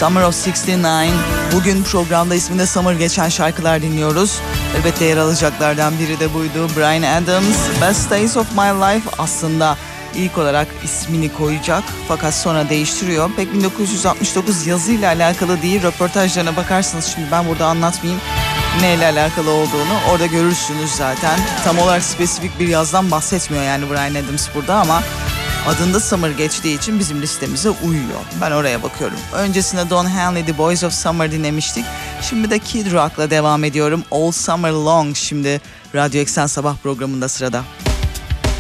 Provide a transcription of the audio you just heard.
Summer of 69. Bugün programda isminde Summer geçen şarkılar dinliyoruz. Elbette yer alacaklardan biri de buydu. Bryan Adams, Best Days of My Life aslında ilk olarak ismini koyacak fakat sonra değiştiriyor. Pek 1969 yazıyla alakalı değil, röportajlarına bakarsınız, şimdi ben burada anlatmayayım neyle alakalı olduğunu, orada görürsünüz zaten. Tam olarak spesifik bir yazdan bahsetmiyor yani Bryan Adams burada ama adında Summer geçtiği için bizim listemize uyuyor. Ben oraya bakıyorum. Öncesinde Don Henley, The Boys of Summer dinlemiştik. Şimdi de Kid Rock'la devam ediyorum. All Summer Long şimdi Radyo Eksen Sabah programında sırada.